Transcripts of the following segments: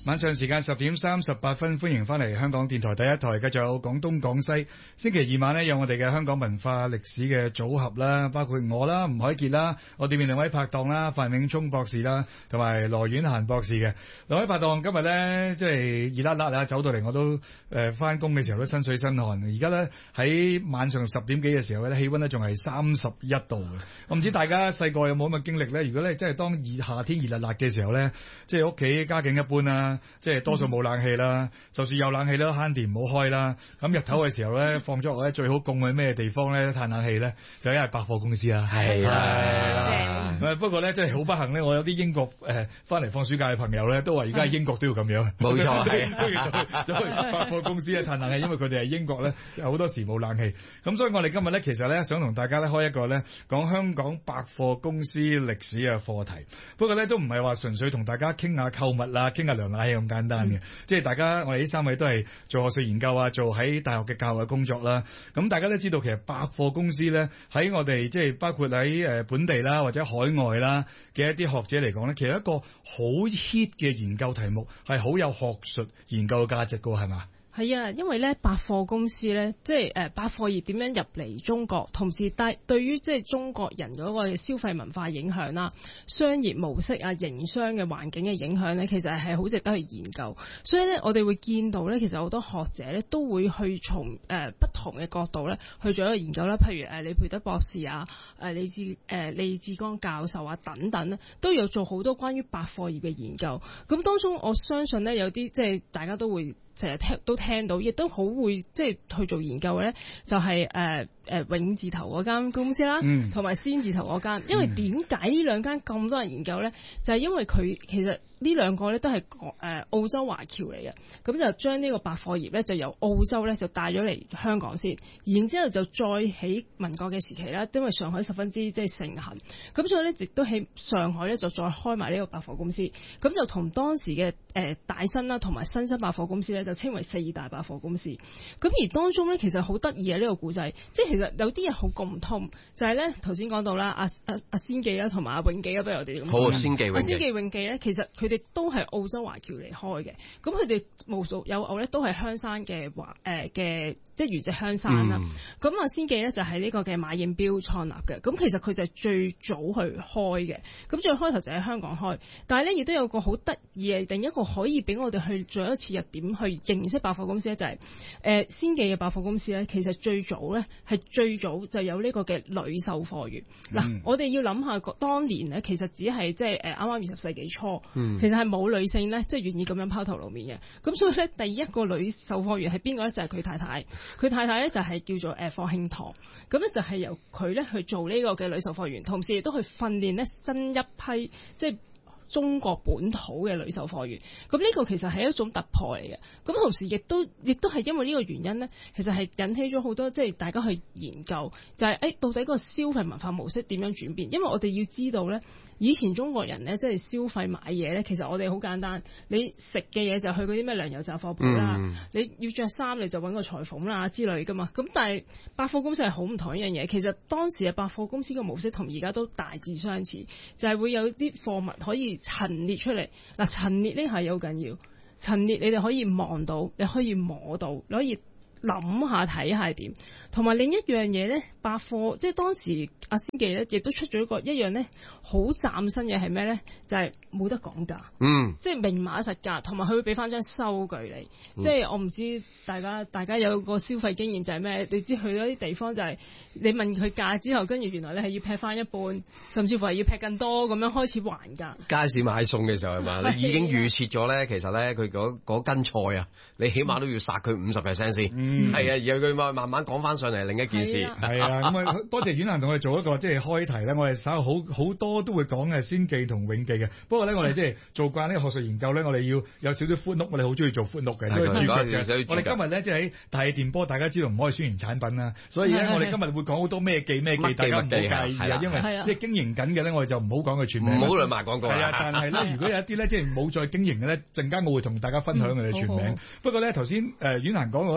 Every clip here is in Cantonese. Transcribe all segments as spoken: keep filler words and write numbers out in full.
晚上時間十點三十八分，歡迎翻嚟香港電台第一台，繼續有廣東廣西。星期二晚呢，有我哋嘅香港文化歷史嘅組合啦，包括我啦、吳凱傑啦，我哋面兩位拍檔啦，范永聰博士啦，同埋羅婉嫻博士嘅兩位拍檔。今日呢，即係熱辣辣啊，走到嚟我都誒翻工嘅時候都身水身汗。而家呢，喺晚上十點幾嘅時候咧，氣溫呢仲係三十一度嘅。我唔知大家細個有冇咁嘅經歷呢？如果咧即係當熱夏天熱辣辣嘅時候呢，即係屋企家境一般啦。即係多數冇冷氣啦，就算有冷氣都慳電唔好開啦。咁日頭嘅時候咧，放咗學咧最好供去咩地方咧？嘆冷氣咧，就因為百貨公司啦。係啦，係不過咧，真係好不幸咧，我有啲英國誒翻嚟放暑假嘅朋友咧，都話而家英國都要咁樣。冇錯，都要走走去百貨公司咧嘆冷氣，因為佢哋係英國咧，好多時冇冷氣。咁所以我哋今日咧，其實咧想同大家咧開一個咧講香港百貨公司歷史嘅課題。不過咧都唔係話純粹同大家傾下購物啦，傾下涼冷。係咁簡單嘅，嗯、即係大家我哋呢三位都係做學術研究啊，做喺大學嘅教育嘅工作啦。咁大家都知道，其實百貨公司咧喺我哋即係包括喺誒本地啦或者海外啦嘅一啲學者嚟講咧，其實一個好 hit 嘅研究題目，係好有學術研究嘅價值噶，係嘛？ 係啊，因為咧百貨公司咧，即係誒百貨業點樣入嚟中國，同時帶對於即係中國人嗰個消費文化影響啦、商業模式啊、營商嘅環境嘅影響咧，其實係好值得去研究。所以咧，我哋會見到咧，其實好多學者咧都會去從誒、呃、不同嘅角度咧去做一個研究啦。譬如誒李培德博士啊、誒李志誒李志剛教授啊等等咧，都有做好多關於百貨業嘅研究。咁當中我相信咧有啲即係大家都會成日聽都聽到，亦都好會即係去做研究嘅咧，就係誒誒永字頭嗰間公司啦，同埋、嗯、先字頭嗰間。因為點解呢兩間咁多人研究咧？就係、是、因為佢其實呢兩個咧都係誒澳洲華僑嚟嘅，咁就將呢個百貨業咧就由澳洲咧就帶咗嚟香港先，然之後就再喺民國嘅時期啦，因為上海十分之即係盛行，咁所以咧亦都喺上海咧就再開埋呢個百貨公司，咁就同當時嘅誒、呃、大新啦同埋新生百貨公司咧就稱為四大百貨公司。咁而當中咧其實好得意嘅呢個故仔，即係其實有啲嘢好共通，就係咧頭先講到啦，阿阿阿先記啦同埋阿永記啦，不如我哋咁好，先記永記， 阿先記永記咧，其實佢哋都係澳洲華僑嚟開嘅，咁佢哋無數有偶咧都係香山嘅華誒嘅，即係原籍香山啦。咁阿、嗯、先記咧就係呢個嘅馬應標創立嘅，咁其實佢就係最早去開嘅，咁最開頭就喺香港開，但係咧亦都有個好得意嘅另一個可以俾我哋去做一次日點去認識百貨公司咧，就係、是、誒、呃、先記嘅百貨公司咧，其實最早咧係最早就有呢個嘅女售貨員。嗱、嗯，我哋要諗下當年咧，其實只係即係誒啱啱二十世紀初，嗯、其實係冇女性咧，即係願意咁樣拋頭露面嘅。咁所以咧，第一個女售貨員係邊個咧？就係、是、佢太太。佢太太咧就係叫做誒霍慶堂。咁咧就係由佢咧去做呢個嘅女售貨員，同時亦都去訓練咧新一批即係中國本土嘅女售貨員。咁呢個其實係一種突破嚟嘅。咁同時亦都亦都係因為呢個原因咧，其實係引起咗好多即係大家去研究，就係、是、誒到底個消費文化模式點樣轉變？因為我哋要知道咧。以前中國人咧，即係消費買嘢咧，其實我哋好簡單。你食嘅嘢就去嗰啲咩糧油雜貨鋪啦，嗯、你要着衫你就揾個裁縫啦之類噶嘛。咁但係百貨公司係好唔同一樣嘢。其實當時嘅百貨公司嘅模式同而家都大致相似，就係、是、會有啲貨物可以陳列出嚟。嗱，陳列呢係好緊要，陳列你哋可以望到，你可以摸到，你可以諗下睇下點。同埋另一樣嘢咧，百貨即係當時阿先記咧，亦都出咗一個一樣咧，好嶄新嘅係咩咧？就係、是、冇得講價，嗯，即係明碼實價，同埋佢會俾翻張收據你。嗯、即係我唔知大家大家有個消費經驗就係咩？你知去咗啲地方就係你問佢價之後，跟住原來你係要劈翻一半，甚至乎係要劈更多咁樣開始還價。 街市買餸嘅時候係嘛？你已經預設咗咧，其實咧佢嗰嗰斤菜啊，你起碼都要殺佢五十 percent 先。嗯，係啊，然後佢慢慢慢講翻上嚟另一件事。 係啊，咁啊多謝婉嫻同我哋做一個即係開題咧，我哋稍後好好多都會講嘅先記同永記嘅。不過咧，我哋即係做慣呢個學術研究咧，我哋要有少少歡屋，我哋好中意做歡屋嘅。所以主角就係我哋今日咧，即係喺大氣電波，大家知道唔可以宣傳產品啦。所以咧，我哋今日會講好多咩記咩記，大家唔好介意啊。因為即係經營緊嘅咧，我哋就唔好講佢全名， 唔好嚟賣廣告。 係啊，但係咧，如果有一啲咧，即係冇再經營嘅咧，陣間我會同大家分享佢嘅全名。不過咧，頭先誒婉嫻講過咧，我哋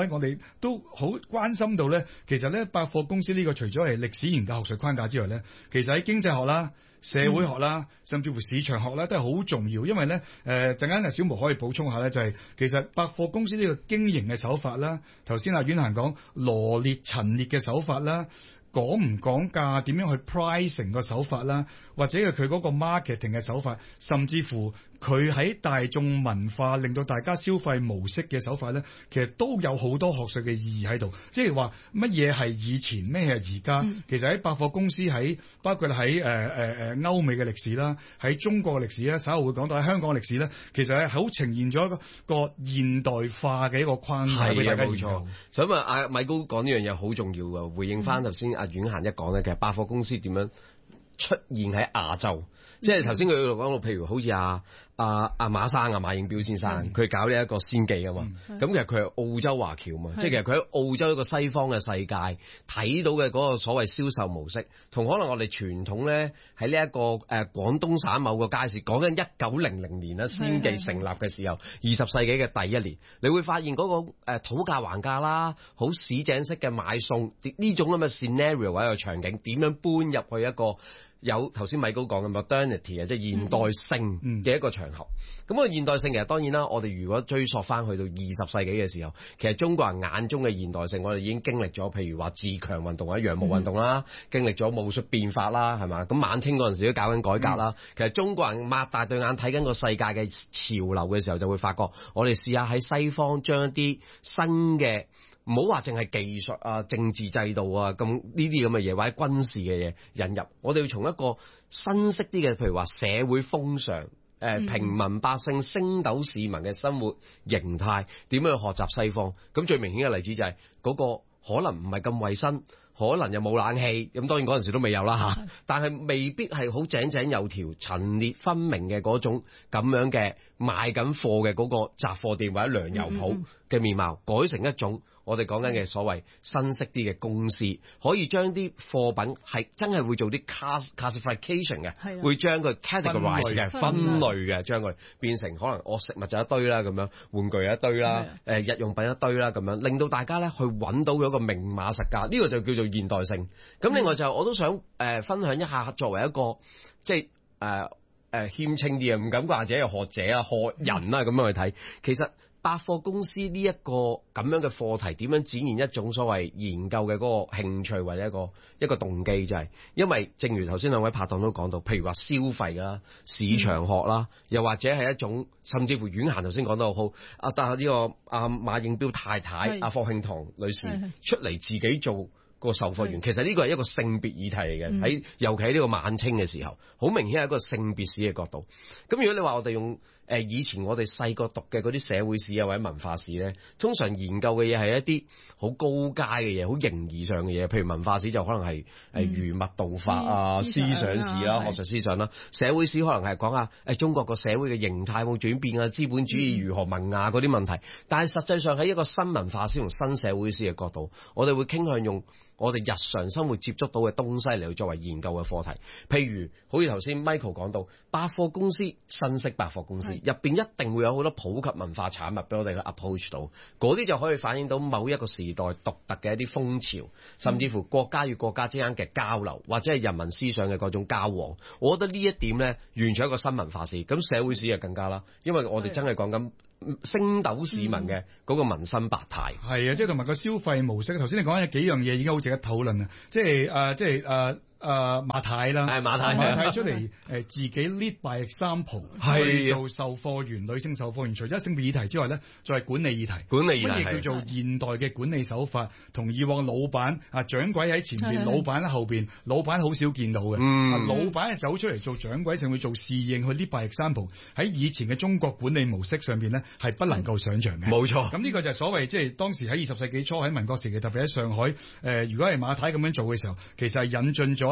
都好關心到咧，其實咧百貨公司呢個除咗係歷史研究學術框架之外咧，其實喺經濟學啦、社會學啦，甚至乎市場學咧都係好重要。因為咧誒陣間阿小毛可以補充下咧，就係、是、其實百貨公司呢個經營嘅手法啦，頭先阿婉嫻講羅列陳列嘅手法啦。講唔講價，點樣去 pricing 個手法啦，或者係佢嗰個 marketing 嘅手法，甚至乎佢喺大眾文化令到大家消費模式嘅手法咧，其實都有好多學術嘅意義喺度。即係話乜嘢係以前，咩係而家？嗯、其實喺百貨公司喺包括喺誒誒誒歐美嘅歷史啦，喺中國嘅歷史咧，稍後會講到喺香港嘅歷史咧，其實係好呈現咗一個現代化嘅一個框架俾大家研究。冇錯。 所以啊，阿米高講呢樣嘢好重要㗎，回應翻頭先阿婉嫻一講咧，其實百貨公司點樣出現喺亞洲？嗯、即係頭先佢講到，譬如好似阿阿阿馬生啊，馬應彪先生，佢、嗯、搞呢一個先記啊嘛。咁、嗯、其實佢係澳洲華僑嘛，即係其實佢喺澳洲一個西方嘅世界睇到嘅嗰個所謂銷售模式，同可能我哋傳統咧喺呢一個誒廣東省某個街市，講緊一九零零年啦，先記成立嘅時候，二十世紀嘅第一年，你會發現嗰個誒討價還價啦，好市井式嘅買餸呢種咁嘅 scenario 或者個場景，點樣搬入去一個有頭先米高講嘅 modernity 啊，即係現代性嘅一個場合。咁、嗯、個現代性其實當然啦，我哋如果追溯翻去到二十世紀嘅時候，其實中國人眼中嘅現代性，我哋已經經歷咗，譬如話自強運動或者洋務運動啦，嗯、經歷咗武術變法啦，係嘛？咁晚清嗰陣時都搞緊改革啦。嗯、其實中國人擘大對眼睇緊個世界嘅潮流嘅時候，就會發覺我哋試下喺西方將一啲新嘅。唔好話淨係技術啊、政治制度啊咁呢啲咁嘅嘢，或者軍事嘅嘢引入，我哋要從一個新式啲嘅，譬如話社會風尚、誒、呃、平民百姓、升斗市民嘅生活形態，點樣去學習西方？咁最明顯嘅例子就係、是、嗰、那個可能唔係咁衞生，可能又冇冷氣，咁當然嗰陣時都未有啦嚇，但係未必係好井井有條、陳列分明嘅嗰種咁樣嘅賣緊貨嘅嗰個雜貨店或者糧油鋪嘅面貌，改成一種。我哋講緊嘅所謂新式啲嘅公司，可以將啲貨品係真係會做啲 class classification 嘅，的會將佢 categorize 嘅分類嘅，將佢變成可能我食物就一堆啦咁樣，玩具一堆啦，誒的日用品一堆啦咁樣，令到大家咧去揾到嗰個明碼實價，呢、這個就叫做現代性。咁另外就我都想誒、呃、分享一下，作為一個即係誒誒謙稱啲啊，唔敢話自己係學者啊、學人啊咁樣去睇，其實。百貨公司呢一個咁樣嘅課題，點樣展現一種所謂研究嘅嗰個興趣或者一個一個動機，就係因為正如頭先兩位拍檔都講到，譬如話消費啦、市場學啦，嗯、又或者係一種甚至乎婉嫻頭先講得好，啊但係呢個阿馬應彪太太阿霍慶堂女士出嚟自己做個售貨員，其實呢個係一個性別議題嚟嘅，喺、嗯、尤其喺呢個晚清嘅時候，好明顯係一個性別史嘅角度。咁如果你話我哋用誒以前我哋細個讀嘅嗰啲社會史啊或者文化史咧，通常研究嘅嘢係一啲好高階嘅嘢，好形而上嘅嘢。譬如文化史就可能係誒儒墨道法啊、思想史啦、學術思想啦。社會史可能係講下誒中國個社會嘅形態冇轉變啊、資本主義如何萌芽嗰啲問題。但係實際上喺一個新文化史同新社會史嘅角度，我哋會傾向用我哋日常生活接觸到嘅東西嚟作為研究嘅課題。譬如好似頭先 Michael 講到百貨公司、新式百貨公司入邊一定會有好多普及文化產物俾我哋去 approach 到，嗰啲就可以反映到某一個時代獨特嘅一啲風潮，甚至乎國家與國家之間嘅交流，或者係人民思想嘅嗰種交往。我覺得呢一點咧，完全係一個新文化史。咁社會史就更加啦，因為我哋真係講緊升斗市民嘅嗰個民生百態。係啊、嗯， 即係同埋個消費模式。頭先你講嘅幾樣嘢已經好值得討論啊！即係誒、呃，即係誒。呃誒、呃、馬太啦，係馬太，馬太出嚟誒、呃、自己 lead by example 去做售貨員，女性售貨員。除咗性別議題之外咧，就係管理議題。管理議題乜嘢叫做現代嘅管理手法？同以往老闆啊，掌櫃喺前邊，老闆喺後邊，老闆好少見到嘅。嗯，老闆係走出嚟做掌櫃，甚至做侍應去 lead by example。喺以前嘅中國管理模式上邊咧，係不能夠想像嘅。冇錯。咁呢個就係所謂即係當時喺二十世紀初喺民國時期，特別喺上海誒、呃，如果係馬太咁樣做嘅時候，其實係引進咗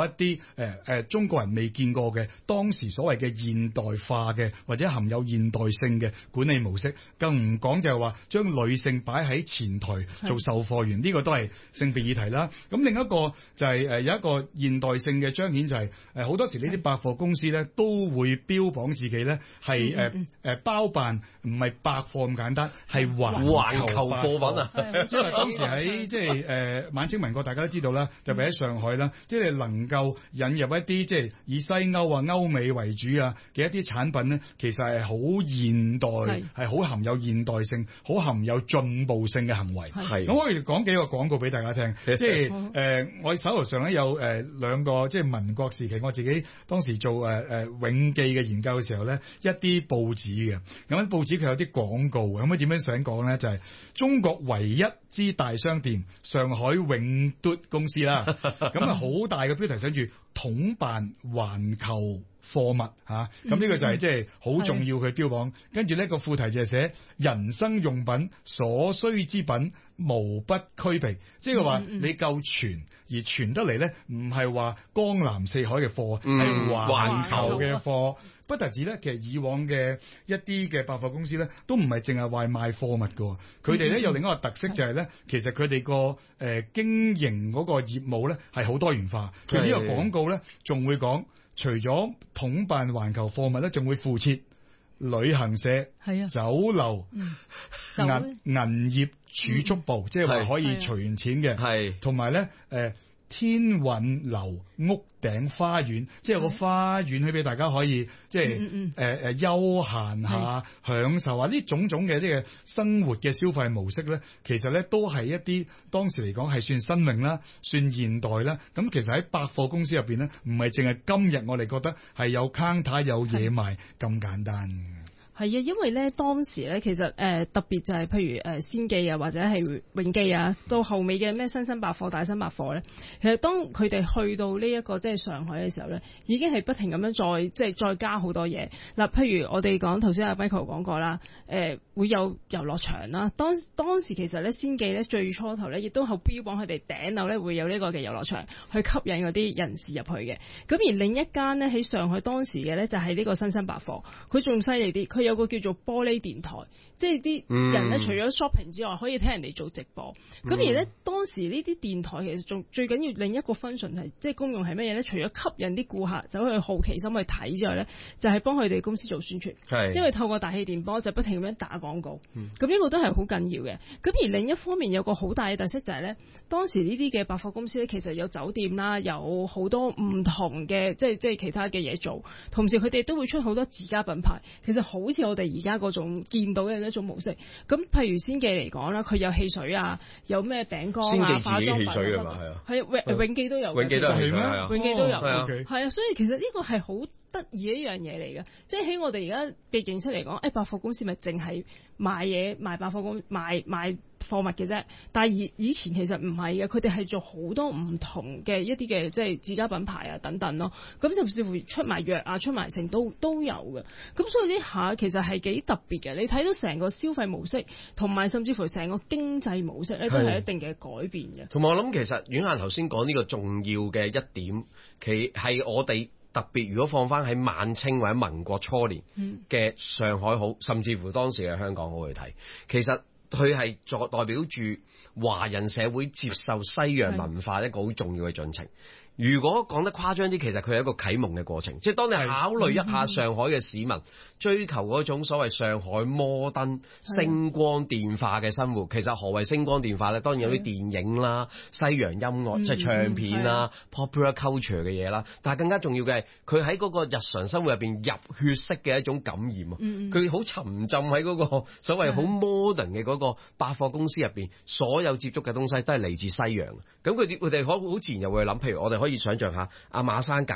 過一啲誒誒中國人未見過嘅當時所謂嘅現代化嘅或者含有現代性嘅管理模式，更唔講就係話將女性擺喺前台做售貨員，呢、這個都係性別議題啦。咁另一個就係、是、誒、呃、有一個現代性嘅彰顯，就係誒好多時呢啲百貨公司咧都會標榜自己咧係誒誒包辦唔係百貨咁簡單，係環環球貨品啊！ 因為當時喺即係誒晚清民國，大家都知道啦，特別喺上海啦，即係能夠引入一啲即係以西歐啊、歐美為主啊嘅一啲產品咧，其實係好現代，係好含有現代性、好含有進步性嘅行為。係咁，我哋講幾個廣告俾大家聽，即係誒、呃、我手頭上咧有誒、呃、兩個即係民國時期，我自己當時做誒誒、呃、永記嘅研究嘅時候咧，一啲報紙嘅咁樣報紙佢有啲廣告，咁樣點樣想講咧？就係、是、中國唯一之大商店上海永嘟公司啦，咁啊好大嘅標題寫住統辦環球貨物嚇，咁、啊、呢個就係即係好重要嘅標榜。跟住呢個副題就係寫人生用品所需之品無不俱備，即係話你夠全，而全得嚟咧唔係話江南四海嘅貨，係、嗯、環球嘅貨。不特止咧，其實以往嘅一啲嘅百貨公司咧，都唔係淨係話賣貨物㗎，佢哋咧有另一個特色就係咧，其實佢哋個誒經營嗰個業務咧係好多元化。佢呢個廣告咧仲會講，除咗統辦環球貨物咧，仲會附設旅行社、係啊、酒樓、嗯、銀銀業儲蓄部，嗯、即係話可以存錢嘅，係同埋咧誒天韻樓屋頂花園，即係有個花園去俾大家可以即係誒誒休閒下、享受下呢種種嘅啲嘅生活嘅消費模式咧，其實咧都係一啲當時嚟講係算新穎啦，算現代啦。咁其實喺百貨公司入邊咧，唔係淨係今日我哋覺得係有 counter 有嘢賣咁簡單嘅。 係啊，因為咧當時咧其實誒、呃、特別就係譬如誒先記啊，或者係永記啊，到後尾嘅咩新生百貨、大新百貨咧，其實當佢哋去到呢、這、一個即係上海嘅時候咧，已經係不停咁樣再即係再加好多嘢。嗱，譬如我哋講頭先阿 Michael 講過啦，誒、呃、會有遊樂場啦。當當時其實咧先記咧最初頭咧，亦都好標榜佢哋頂樓咧會有呢個嘅遊樂場去吸引嗰啲人士入去嘅。咁而另一間咧喺上海當時嘅咧就係呢個新生百貨，佢仲犀利啲，佢有個叫做玻璃電台，即係啲人咧除咗 shopping 之外，可以聽人哋做直播。咁、嗯、而咧當時呢啲電台其實仲最緊要另一個 function 係即係功用係乜嘢咧？除咗吸引啲顧客走去好奇心去睇之外咧，就係幫佢哋公司做宣傳。係因為透過大氣電波就不停咁樣打廣告。咁、嗯、呢個都係好緊要嘅。咁而另一方面有個好大嘅特色就係咧，當時呢啲嘅百貨公司咧其實有酒店啦，有好多唔同嘅即係即係其他嘅嘢做，同時佢哋都會出好多自家品牌。其實好似我哋而家嗰種見到嘅一種模式，咁譬如先記嚟講啦，佢有汽水啊，有咩餅乾啊、化妝品啊，係啊，係永永記都有，永記都係咩？永記都有，係啊，係啊，所以其實呢個係好得意嘅一樣嘢嚟嘅，即係喺我哋而家嘅認識嚟講，誒百貨公司咪淨係賣嘢賣百貨公賣賣貨物嘅啫，但係以以前其實唔係嘅，佢哋係做好多唔同嘅一啲嘅即係自家品牌啊等等咯，咁甚至乎出埋藥啊出埋成都都有嘅，咁所以呢下其實係幾特別嘅，你睇到成個消費模式同埋甚至乎成個經濟模式咧都係一定嘅改變嘅。同埋我諗其實婉嫻頭先講呢個重要嘅一點，其係我哋特別如果放翻喺晚清或者民國初年嘅上海好，甚至乎當時嘅香港好去睇，其實佢係作代表住華人社會接受西洋文化一個好重要嘅進程。如果講得誇張啲，其實佢係一個啟蒙嘅過程，即係當你考慮一下上海嘅市民追求嗰種所謂上海摩登星光電化嘅生活，其實何謂星光電化咧？當然有啲電影啦、西洋音樂即係唱片啦、popular culture 嘅嘢啦，但係更加重要嘅係佢喺嗰個日常生活入邊入血式嘅一種感染啊！佢好沉浸喺嗰個所謂好 modern 嘅嗰個百貨公司入邊，所有接觸嘅東西都係嚟自西洋。咁佢哋佢哋可好自然又會諗，譬如我哋可以想象下阿馬生